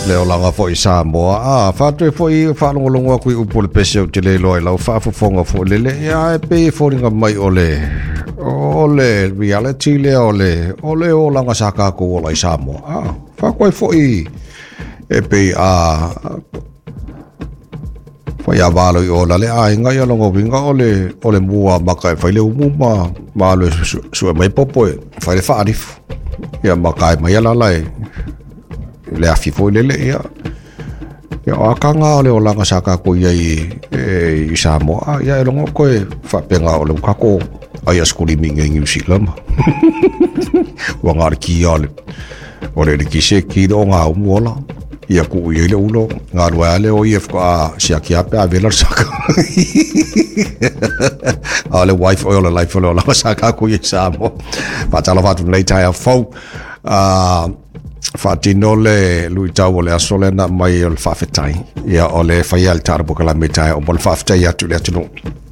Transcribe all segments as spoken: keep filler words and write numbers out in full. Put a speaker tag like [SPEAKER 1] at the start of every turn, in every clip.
[SPEAKER 1] leo langa fo i Samoa a fa tu fo i fa longo longo ku upo le pese o te le loi lau fa fo fonga fo le le ya e pe fo ringa mai ole ole reality le ole ole o langa saka ko o i Samoa a fa koi fo i e pe a fa ya valo i ola le a inga ya longo vinga ole ole mua maka e whaile umu ma ma le su e mai popo e whaile wha arifu ya maka e mai ala lai le afi foi le le ya ya akanga le olanga saka ko ia i i Samoa ya e longo ko e fa penga o le kako ai skuli minga New Zealand wa ngar ki ale o le ki se ki do nga umola ia ku ia le ulo nga wale o if ko sia ki ape a velar saka ale wife oil life oil la saka ko i Samoa pa tala fa tu nei tai fo a fatino le lui tau le asole na mai o fafetai ia o le fai al tarbo kala metai o bol fafetai atu le atu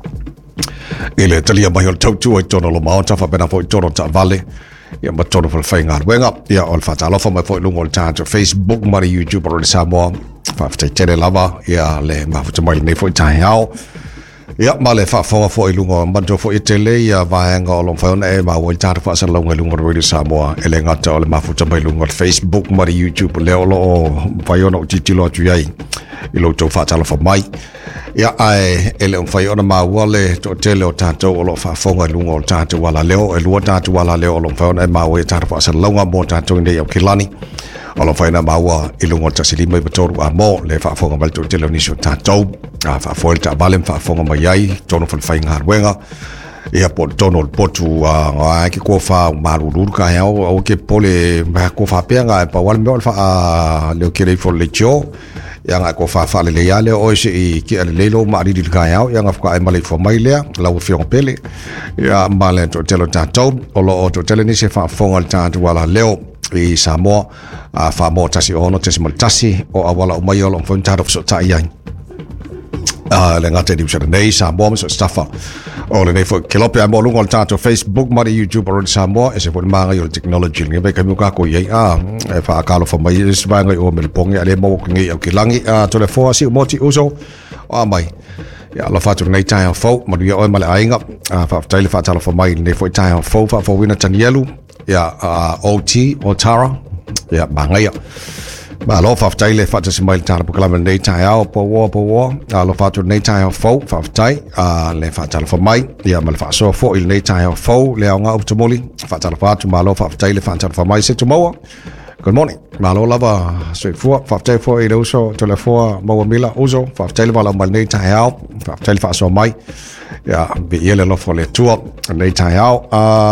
[SPEAKER 1] ele talia mai o tau tu o tono lo maota fa bena fo tono ta vale ia ma tono fo fai ngar wenga ia o fatalo fo mai fo lungo ta Facebook mari YouTube o le Samoa fafetai tele lava ia le ma fo mai nei fo tai hao ia male fa fa fo i lungo manto fo i tele ia vaenga o lo fa ona e ma wo tar fa sa longa lungo ro Samoa ele ngata o le mafuta mai lungo Facebook mari YouTube le o lo fa ona o titilo tu ai i lo to fa tala fa mai ia ai ele on fa ona ma wale to tele o tato o lo fa fonga lungo o tato wala leo e lo tato wala leo o lo fa ona e ma wo tar fa sa longa mo tato nei o kilani o lo fa na ma wa i lungo ta sili mai betoru a mo le fa fonga mal to tele ni so tato a fa folta balem fa fonga mai ai tono fa fai ngar wenga ia po tono potu a ki ko fa maruru ka ya o ke pole ba ko fa penga pa wal me fa le ke le fo le cho ya nga ko fa fa le ya le o se ki le lo ma ri ka ya ya nga fa ai male fo mai le la o fi on pele ya male to telo tato o lo to tele ni se fa fonga tato wala leo i Samoa a fa mo tasi ono tasi mal tasi o awala o mai o lo fo tato so ta ya ah le ngate di usare nei Samoa so staffa o le nei fo kelopia mo lungo tato Facebook mari YouTube o Samoa e se fo manga yo technology nge be kamu ka ko ye ah e fa kalo fo mai is ba ngai o melpongi ale mo ngi o kilangi a to le fo si mo ti uso o mai ya la fa tu nei tai fo mo yo male ainga a fa tele fa tala fo mai nei fo tai fo fa fo wina tanielu ya O T o Tara ya bangai ma lo fa tai le fa te smile tar po kala nei tai au po wo po wo a lo fa tu nei tai fo fa tai a le fa tala fo mai ya mal fa so fo il nei tai fo le nga optimoli fa tala fa tu ma lo fa tai le fa tala fo mai se tu mo good morning ma lo lava straight for fa tai fo il uso to le fo mo mila uso fa tai le vala mal nei tai au fa tai le fa so mai ya be yele lo fo le tu nei tai au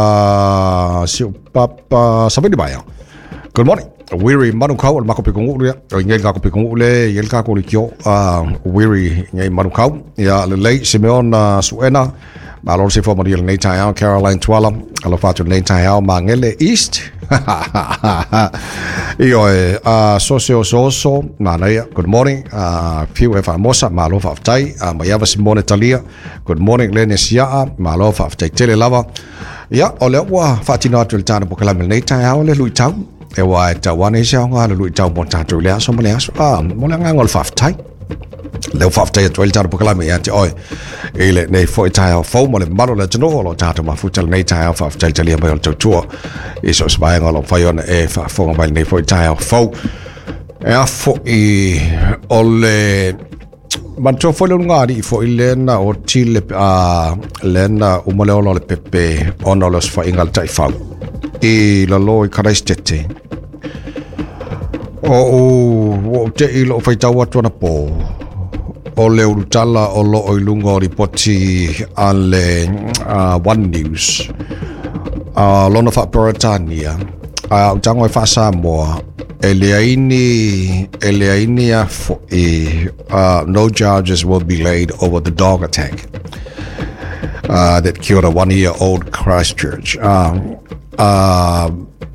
[SPEAKER 1] a si papa sabe di baia good morning weary manu kau al mako pikungu dia ngel ka ko pikungu le yel ka ko likyo a weary ngai manu kau ya le lei Simeon Suena ma lo se forma dia nei tai Caroline Twala alo fatu nei tai ma ngele East io a socio soso ma nei good morning a piu e famosa ma lo fatai a ma yava Simone Talia good morning Lenesia ma lo fatai tele lava ya ole wa fatina tul tana pokala nei tai le lui tau e wa ta wane sia nga le lui tau mo tatu le aso mo le aso ah mo le nga ngol faftai le faftai to el tatu pokala me ati oi ele nei foi tai fo mo le malo le tno lo tatu ma futal nei tai faftai tali mo el tu e so sbai ngol fa yon e fa fo mo nei foi tai fo e a fo i ole man to fo le ngari fo ile na o chile a lena o mo le o le pepe ono los fa ingal tai fa e la loi Christchurch o o te i lo fai tau atu na po o le urutala o lo o ilungo ripoti ale uh, One News uh, lona fa Peratania a uh, tango e fa Samoa e le aini e le aini a fo e uh, no charges will be laid over the dog attack uh, that killed a one-year-old Christchurch uh, Uh,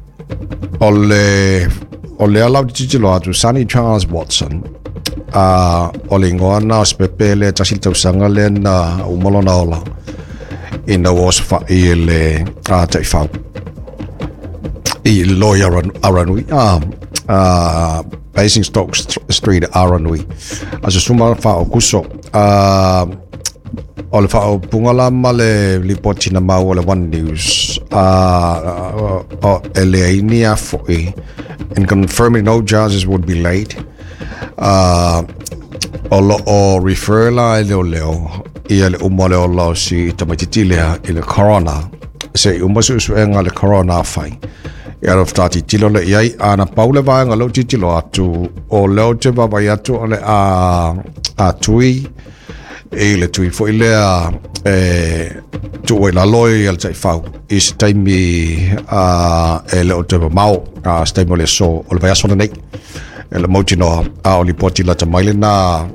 [SPEAKER 1] ole ole ala titilo atu Sunny Charles Watson uh, ole ngona spepele tasilto sangale na umolona ola ina was fa ile a te fa i lawyer aranui um uh, Basingstoke Street Aranui. As a suma fa o kuso. Uh, o le fa o pungala ma le lipoti na mau o le One News. Uh, o ele ainia foi. In confirming no charges would be laid. Uh, o lo o refer la leo leo. Ia le umo leo lo si tamaititilea i le corona. Se umasu suenga le corona fai. Ia lo ftati tilo le iai ana paule vaenga lo titilo atu o leo te babai atu o le a a tui e le tui fo ile a e tu e la loi al tai fau is taimi a e le o te mau a staimo le so o le vai aso nei e le moti no a o li poti la tamaile na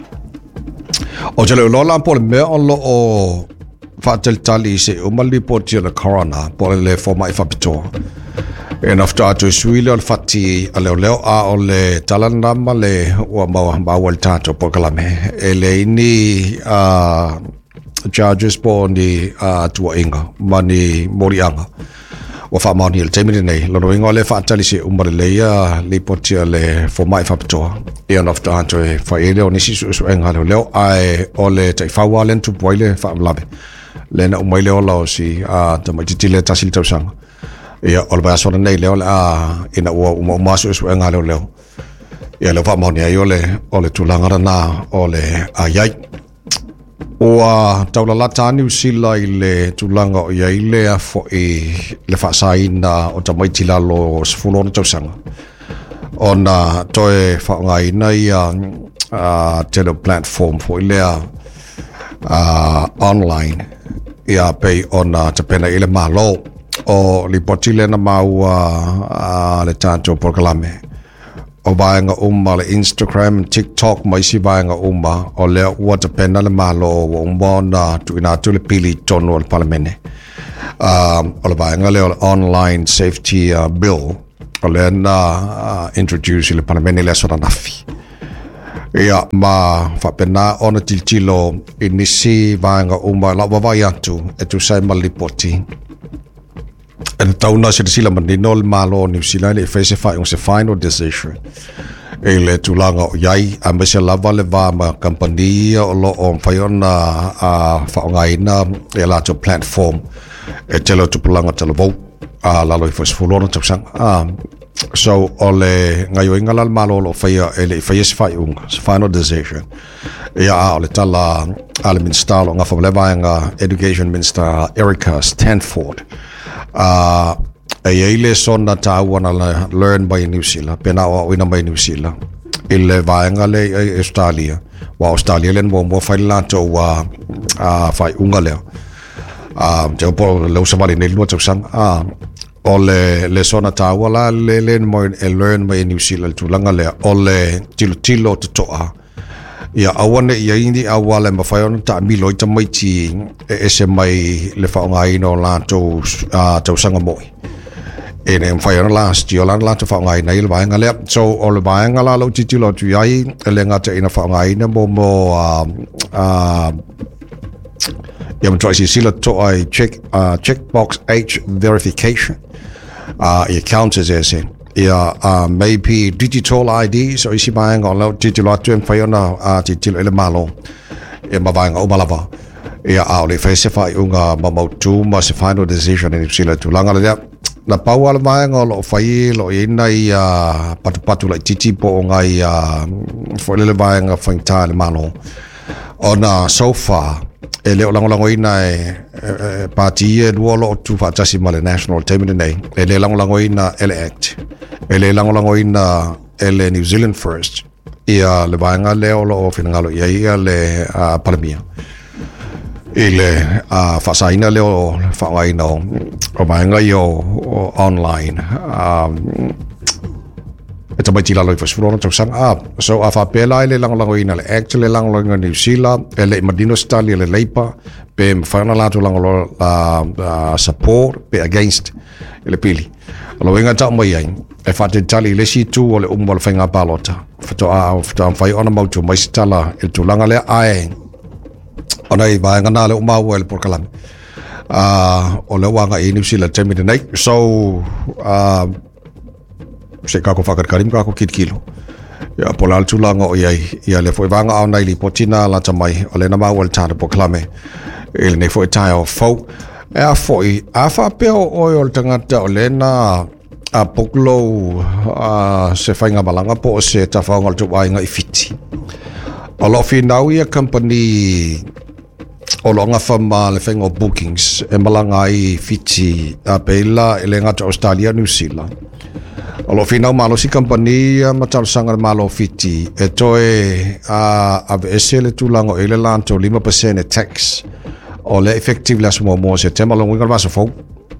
[SPEAKER 1] o te le lola po le mea o lo o fatel tali se o mali poti le corona po le forma i fapitoa. En after atu suile o fati a leo leo a o le talanama le ua maua maua le tato po kalame. E le ini uh, charges po ni uh, tua inga, mani morianga. Wa wha mauni il teimini nei, lono inga o le whaatali se umare leia li potia le formai whapitoa. E an after atu e whaere o nisi su su enga leo leo ai o le tai whaua len tupu ai le whaamlawe. Le na umai leo lao si uh, tamaititi le tasili tausanga. Ia o le vai asona nei leo le a ina ua uma umasu isu enga leo leo. Ia leo wha mauni ai o le, o le tulangara na o le a iai. Ua taula lata aniu sila i le tulanga o iai lea fo i le whaasaina o ta maiti lalo sifulona tausanga. O na toe whaongaina i a uh, tele platform fo i lea uh, online. Ia pei o na tapena i le malo. O li potile na maua uh, le tato porkalame. O vaenga umma le Instagram, TikTok, maisi vaenga umma o le ua te pena le malo o umma na tu ina tu le pili tonu o le palamene. Uh, o le vaenga le o le online safety uh, bill o le na uh, introduce le palamene le sora nafi. Ia ma whapena ona tiltilo inisi vaenga umma la wawai atu e tu sai malipoti. En tauna se sila manino le malo New Zealand e fese fa un se final decision e le tulanga o iai a mese lava le va ma compania o lo on faiona a faongaina e la to platform e telo tu pulanga telo vo a la lo fes fulona tsang a so ole ngayo ingala malo lo faia e le fese fa un final decision e a le tala al minister nga fa le va nga education minister Erica Stanford. Uh, e ele sona ta wana learn by New Zealand pena o ina by New Zealand ile vaenga le Australia wa Australia len mo mo faila to wa a fai ungale a te po le usabali nei luto sang a ole le sona ta wala le len mo e learn by New Zealand tu langa le ole tilo tilo to toa ia awane ia indi awale ma faiona ta milo i tamaiti e ese mai le whaongai no la to uh, to sanga moi. E ne whaiona last year la la to whaongai na il vaenga lea. So o le vaenga la lo titilo tu iai e le ngata ina whaongai na mo mo uh, uh, ia mtoi si sila to ai check uh, checkbox H verification. Uh, ia counters ese. Ia uh, maybe digital I D so isi vaenga o lau titilo atu en whaiona uh, titilo ele malo e ma vaenga o malava ia au le whaise whai unga mamautu ma se final decision in sila tu langa lea na pau ala vaenga o lo whai lo ina i uh, patu patu lai titi po o ngai uh, whailele vaenga whaingta le malo o na so far e leo lango lango ina e, e, e pati e lua lo tu whaatasi ma le national terminal nei e le lango lango ina ele act e le lango lango ina ele New Zealand first ia le vaenga leo lo o finangalo ia ia le uh, palamia i le uh, whasaina leo whainga o o vaenga i o online um, e tamaiti lalo i whasfurona tausanga a so a whapela e le langolango ina le act le langolango New Zealand e le Madino Stali le leipa pe mwhaina lato langolo uh, support pe against e le pili alo inga tau mai ai e whate tali le si tu o le umo le whainga palota whato a whato am whai ona mautu mai si tala e tu langa le ae ona i vaenga nā le umau e le porkalami uh, o le wanga i New Zealand temine nei so uh, se kako whakarikarim kako kitkilo. Ia pola altulanga o iai, ia le foi vanga au nei li potina la tamai, o le na mau al tāna po klame, ele nei foi tai o fau, e a foi, a whapea o oi o le tangata o le na a poklo a se whainga malanga po o se ta whaonga tu wainga I fiti. O lo finau ia company o longa whama le whainga o bookings, e malanga I fiti a peila e le ngata Australia, New Zealand. O lo finau malo si company matalo sanga malo fiti e toe a a vese le tulango ele lanto five percent e tax o le effective las mo mo se tema lo ngal vaso fo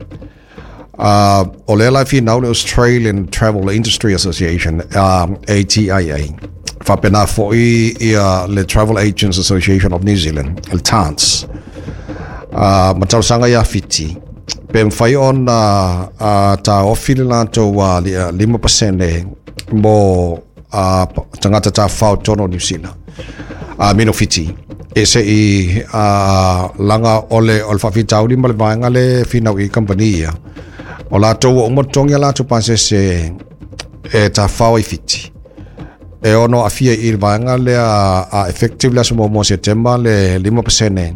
[SPEAKER 1] a o le la finau le Australian Travel Industry Association um, A T I A fa pena fo I ia le Travel Agents Association of New Zealand el T A N S a matalo sanga ya fiti Pem fai on a uh, ta ofile lanto wa uh, five percent e mo a uh, tangata ta fau tono New Zealand. A uh, mino fiti. E se I uh, langa ole ol fa fitau di mal vanga le finau I compania. O la to o mo tonga la to panse se e ta fau I fiti. E ono afia I vanga le a uh, effective la mo mo September le five percent e.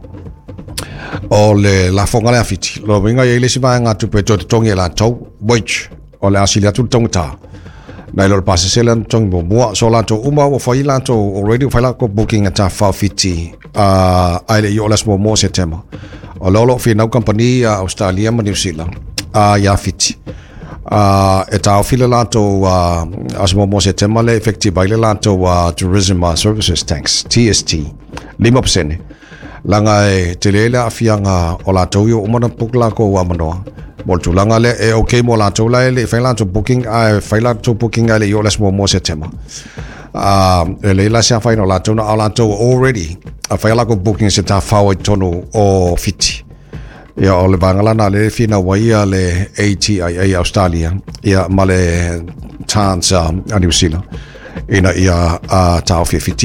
[SPEAKER 1] O le la fonga le afiti lo vinga ye le si va nga tu pe to tongi la to boich o le asilia tu tongta na lo pase se lan tong bo mo so la to uma o foi la to already foi la ko booking at fa fiti a ai le yo las mo mo September o lo lo fi na company a Australia ma New Zealand a ya fiti a eta fila la to as mo mo September le effective ai le la to tourism services tax T S T five percent langa e te leila afianga o la tau o mana pukla ko wa manoa mo tulanga le e okay mo la tau la le faila to booking a faila to booking ale yo les mo mo September ah e leila sia faino la tau na la tau already a faila ko booking se ta fawo tono o fiti ya o le bangala na le fina waia le A T I A Australia ya male chance a New Zealand ina ia a ta fiti